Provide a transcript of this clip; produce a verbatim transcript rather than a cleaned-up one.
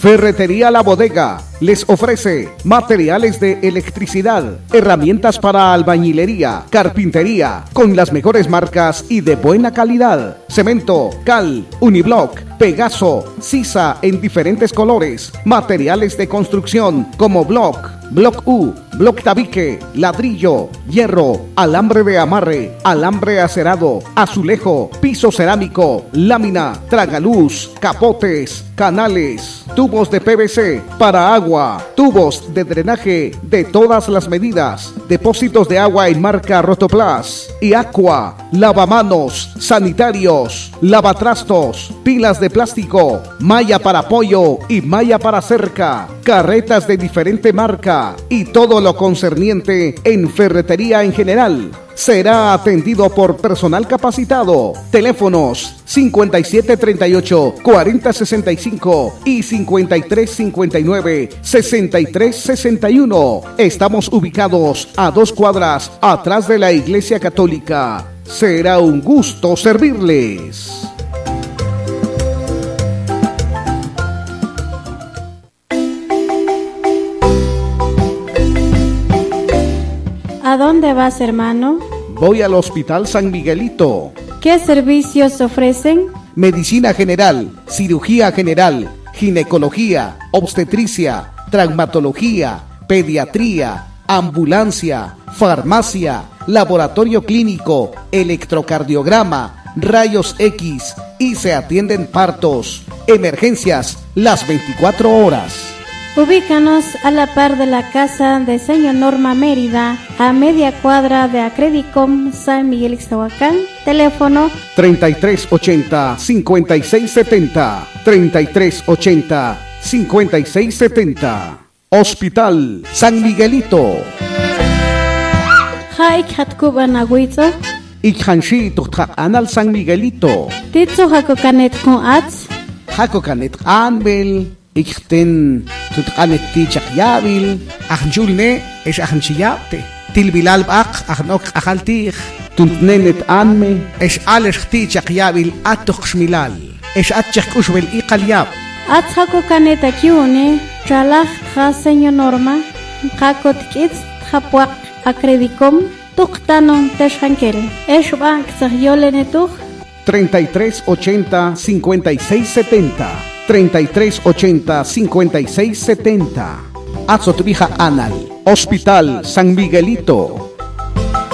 Ferretería La Bodega les ofrece materiales de electricidad, herramientas para albañilería, carpintería, con las mejores marcas y de buena calidad. Cemento, cal, uniblock, Pegaso, sisa en diferentes colores, materiales de construcción como block, block U, block tabique, ladrillo, hierro, alambre de amarre, alambre acerado, azulejo, piso cerámico, lámina, tragaluz, capotes, canales, tubos de P V C para agua, tubos de drenaje de todas las medidas, depósitos de agua en marca Rotoplas y Aqua, lavamanos, sanitarios, lavatrastos, pilas de plástico, malla para pollo y malla para cerca, carretas de diferente marca y todo lo concerniente en ferretería en general. Será atendido por personal capacitado. Teléfonos cincuenta y siete treinta y ocho, cuarenta sesenta y cinco y cincuenta y tres cincuenta y nueve, sesenta y tres sesenta y uno. Estamos ubicados a dos cuadras atrás de la Iglesia Católica. Será un gusto servirles. ¿A dónde vas, hermano? Voy al Hospital San Miguelito. ¿Qué servicios ofrecen? Medicina general, cirugía general, ginecología, obstetricia, traumatología, pediatría, ambulancia, farmacia, laboratorio clínico, electrocardiograma, rayos X y se atienden partos, emergencias las veinticuatro horas. Ubícanos a la par de la casa de señor Norma Mérida, a media cuadra de Acredicom San Miguel Ixtahuacán. Teléfono treinta y tres ochenta, cincuenta y seis setenta, treinta y tres ochenta, cincuenta y seis setenta. Hospital San Miguelito. Haik hatkuban agüito. Ikhanshi tuktak anal San Miguelito. Titsu hakokanet con ats. Hakokanet anbel. Ikten tutqanet tichak yabil ajnjulne es ajnchiyapte tilbilal baq ajnok ajaltij tuntnenet anme es alesh tichak yabil atokhshmilal es atchak ushbel iqalyab ats hakokanet akiune tralaj ha señor Norma hakot kits hapwaq Acredicom tuqtanon teshankel es bank sahyolenetuj treinta y tres ochenta, cincuenta y seis setenta. treinta y tres ochenta, cincuenta y seis setenta. Azotbija Anal, Hospital San Miguelito.